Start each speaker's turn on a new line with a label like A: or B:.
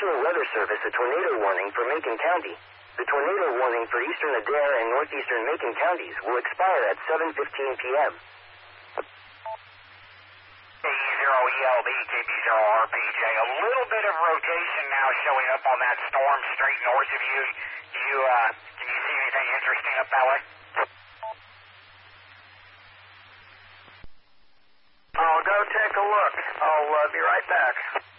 A: National Weather Service a tornado warning for Macon County. The tornado warning for eastern Adair and northeastern Macon counties will expire at 7:15 p.m.
B: KP0ELB, KP0RPJ. A little bit of rotation now showing up on that storm straight north of you. Can you see anything interesting up that way?
A: I'll go take a look. I'll be right back.